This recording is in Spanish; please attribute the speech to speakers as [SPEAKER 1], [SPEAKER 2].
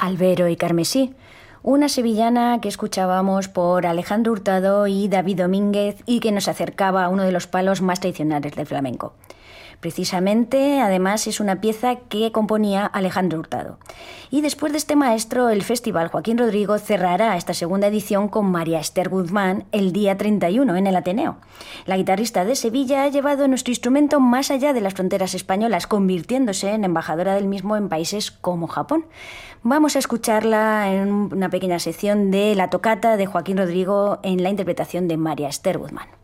[SPEAKER 1] Albero y Carmesí, una sevillana que escuchábamos por Alejandro Hurtado y David Domínguez y que nos acercaba a uno de los palos más tradicionales del flamenco. Precisamente, además, es una pieza que componía Alejandro Hurtado. Y después de este maestro, el Festival Joaquín Rodrigo cerrará esta segunda edición con María Esther Guzmán el día 31 en el Ateneo. La guitarrista de Sevilla ha llevado nuestro instrumento más allá de las fronteras españolas, convirtiéndose en embajadora del mismo en países como Japón. Vamos a escucharla en una pequeña sección de la tocata de Joaquín Rodrigo en la interpretación de María Esther Guzmán.